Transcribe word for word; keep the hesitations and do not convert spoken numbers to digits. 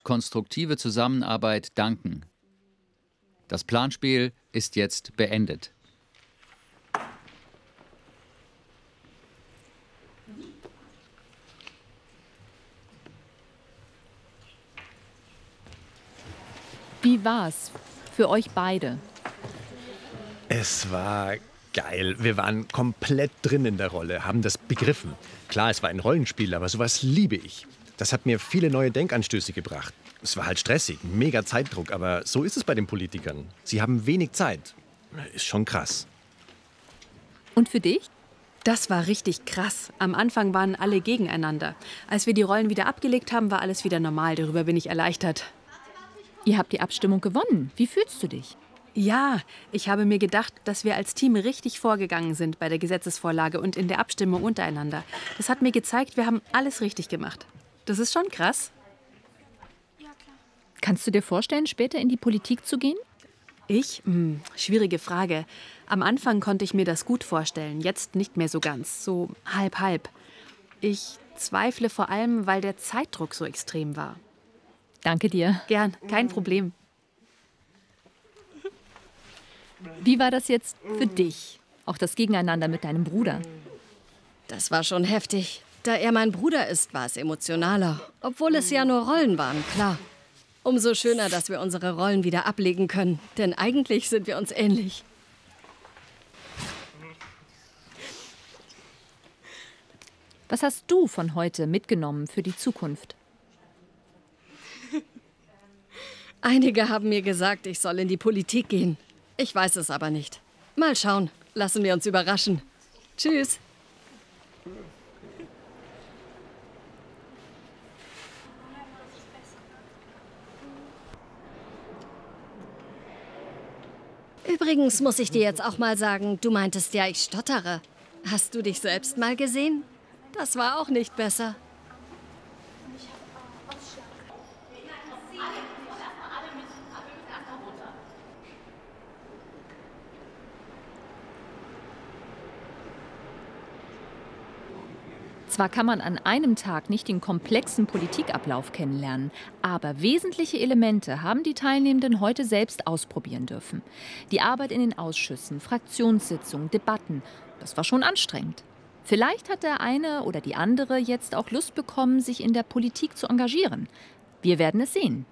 konstruktive Zusammenarbeit danken. Das Planspiel ist jetzt beendet. Wie war's für euch beide? Es war geil. Wir waren komplett drin in der Rolle, haben das begriffen. Klar, es war ein Rollenspiel, aber sowas liebe ich. Das hat mir viele neue Denkanstöße gebracht. Es war halt stressig, mega Zeitdruck, aber so ist es bei den Politikern. Sie haben wenig Zeit. Ist schon krass. Und für dich? Das war richtig krass. Am Anfang waren alle gegeneinander. Als wir die Rollen wieder abgelegt haben, war alles wieder normal. Darüber bin ich erleichtert. Ihr habt die Abstimmung gewonnen. Wie fühlst du dich? Ja, ich habe mir gedacht, dass wir als Team richtig vorgegangen sind bei der Gesetzesvorlage und in der Abstimmung untereinander. Das hat mir gezeigt, wir haben alles richtig gemacht. Das ist schon krass. Kannst du dir vorstellen, später in die Politik zu gehen? Ich? Hm, schwierige Frage. Am Anfang konnte ich mir das gut vorstellen, jetzt nicht mehr so ganz, so halb halb. Ich zweifle vor allem, weil der Zeitdruck so extrem war. Danke dir. Gern, kein Problem. Wie war das jetzt für dich? Auch das Gegeneinander mit deinem Bruder? Das war schon heftig. Da er mein Bruder ist, war es emotionaler. Obwohl es ja nur Rollen waren, klar. Umso schöner, dass wir unsere Rollen wieder ablegen können. Denn eigentlich sind wir uns ähnlich. Was hast du von heute mitgenommen für die Zukunft? Einige haben mir gesagt, ich soll in die Politik gehen. Ich weiß es aber nicht. Mal schauen. Lassen wir uns überraschen. Tschüss. Übrigens muss ich dir jetzt auch mal sagen, du meintest ja, ich stottere. Hast du dich selbst mal gesehen? Das war auch nicht besser. Zwar kann man an einem Tag nicht den komplexen Politikablauf kennenlernen, aber wesentliche Elemente haben die Teilnehmenden heute selbst ausprobieren dürfen. Die Arbeit in den Ausschüssen, Fraktionssitzungen, Debatten, das war schon anstrengend. Vielleicht hat der eine oder die andere jetzt auch Lust bekommen, sich in der Politik zu engagieren. Wir werden es sehen.